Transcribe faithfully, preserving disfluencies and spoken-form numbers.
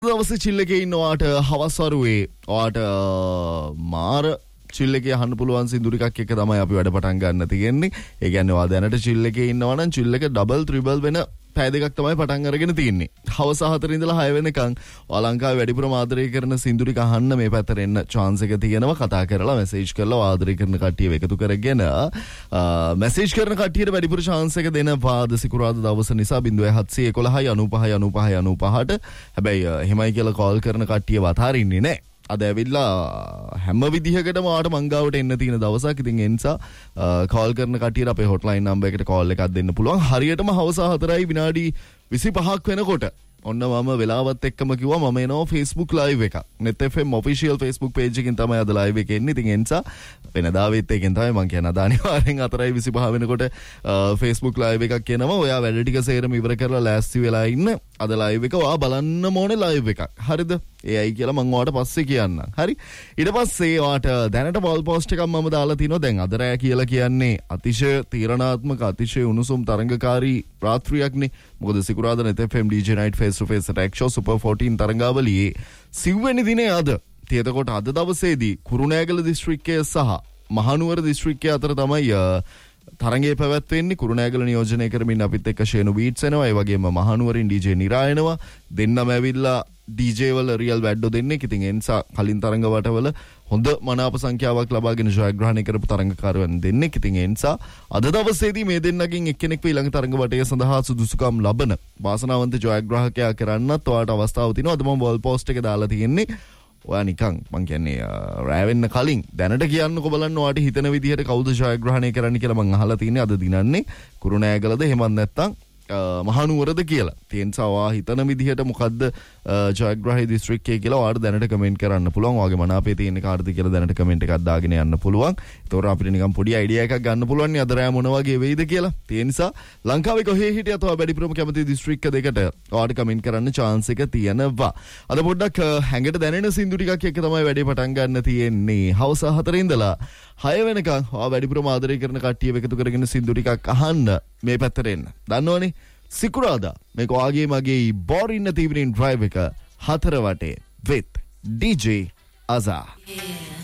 දවසේ චිල් එකේ ඉන්නවාට හවස් වරුවේ ඔයාට මාර චිල් එකේ අහන්න පුළුවන් සින්දු ටිකක් එක තමයි අපි වැඩ පටන් ගන්න තියෙන්නේ. ඒ කියන්නේ ඔයා දැනට චිල් එකේ ඉන්නවා නම් චිල් එක ඩබල් ත්‍රිබල් වෙන පැය දෙකක් තමයි පටන් අරගෙන තියෙන්නේ. හවස හතර ඉඳලා හය වෙනකන් ඔයා ලංකාවේ වැඩිපුරම ආදරය කරන සින්දු ටික අහන්න මේ පැත්තට එන්න chance එක තියෙනවා. කතා කරලා මැසේජ් කරලා ආදරය කරන කට්ටියව එකතු කරගෙන මැසේජ් කරන කට්ටියට වැඩිපුර chance එක දෙනවා. සිකුරාදා දවස නිසා zero one seven one one nine five nine five nine five ට. හැබැයි එහෙමයි කියලා කෝල් කරන කට්ටියව අතාරින්නේ නැහැ. අද ඇවිල්ලා හැම විදිහකටම ඔයාට මංගාවට එන්න තියෙන දවසක්. ඉතින් ඒ නිසා කෝල් කරන කට්ටියට අපේ හොට්ලයින් නම්බර් එකට කෝල් එකක් දෙන්න පුළුවන්. හරියටම හවස හතරයි විනාඩි විසිපහක් වෙනකොට ඔන්න මම වෙලාවත් එක්කම කිව්වා මම එනවා Facebook live එකක්. net f m official Facebook page එකකින් තමයි අද live එක එන්නේ. ඉතින් ඒ නිසා වෙනදාවෙත් එකෙන් තමයි මම කියන්නේ අද අනිවාර්යෙන් හතරයි විසිපහ වෙනකොට Facebook live එකක් එනවා. ඔයා වැඩ ටික සේරම ඉවර කරලා ලෑස්ති වෙලා ඉන්න. අද live එක ඔයා බලන්න ඕනේ live එකක්. හරිද? ඒයි කියලා මම ඔයාට පස්සේ කියන්නම්. හරි? ඊට පස්සේ ඔයාට දැනට wall post එකක් මම දාලා තිනවා. දැන් අද රෑ කියලා කියන්නේ අතිශය තීරණාත්මක අතිශය උණුසුම් තරංගකාරී රාත්‍රියක්නේ. මොකද සිකුරාදා net f m D J night face to face attack show super fourteen තරංගාවලියේ සිව්වෙනි දිනේ අද. එතකොට අද දවසේදී කුරුණෑගල දිස්ත්‍රික්කය සහ මහනුවර දිස්ත්‍රික්කය අතර තමයි තරඟේ පැවැත්වෙන්නේ. කුරුණෑගල නියෝජනය කරමින් අපිත් එක්ක ෂේනු බීට්ස් එනවා. ඒ වගේම මහනුවරින් D J නිරා එනවා. දෙන්නම ඇවිල්ලා D J වල රියල් වැඩෝ දෙන්නේ. ඉතින් ඒ නිසා කලින් තරඟ වටවල හොඳ මනාප සංඛ්‍යාවක් ලබාගෙන ජයග්‍රහණය කරපු තරඟකාරයන් දෙන්නේ. ඉතින් ඒ නිසා අද දවසේදී මේ දෙන්නගෙන් එක්කෙනෙක් ඊළඟ තරඟ වටය සඳහා සුදුසුකම් ලබන වාසනාවන්ත ජයග්‍රාහකයා කරන්නත් ඔයාලට අවස්ථාව තියෙනවා. අද මම වෝල් පෝස්ට් එක දාලා තියෙන්නේ. ඔයා නිකන් මං කියන්නේ රෑ වෙන්න කලින් දැනට කියන්නකො බලන්න ඔයාට හිතන විදිහට කවුද ජයග්‍රහණය කරන්න කියලා මං අහලා තියෙන්නේ. අද දිනන්නේ කුරුණෑගලද එහෙමත් නැත්නම් මහනුවරද කියලා. ඒ නිසා ඔයා හිතන විදිහට මොකද්ද ජයග්‍රාහී දිස්ත්‍රික්කය කියලා ඔයාට දැනට කමෙන්ට් කරන්න පුළුවන්. ඔයාගේ මනාපේ තියෙන කාටද කියලා දැනට කමෙන්ට් එකක් දාගෙන යන්න පුළුවන්. ඒතකොට අපිට නිකන් පොඩි අයිඩියා එකක් ගන්න පුළුවන් නේ අද රෑ මොන වගේ වෙයිද කියලා. ඒ නිසා ලංකාවේ කොහේ හිටියත් ඔයා වැඩිපුරම කැමති දිස්ත්‍රික්ක දෙකට ඔයාට කමෙන්ට් කරන්න chance එක තියෙනවා. අද පොඩ්ඩක් හැඟට දැනෙන සින්දු ටිකක් එක්ක තමයි වැඩේ පටන් ගන්න තියෙන්නේ. හවස හතර ඉඳලා හය වෙනකන් ඔයා වැඩිපුරම ආදරය කරන කට්ටියව එකතු කරගෙන සින්දු ටිකක් අහන්න මේ පැත්තට එන්න. දන්නවනේ සිකුරාදා මේක ඔයාගේ මගේ බෝරින්න තීවරින් ඩ්‍රයිව් එක හතර වටේ with D J Azar. Yeah.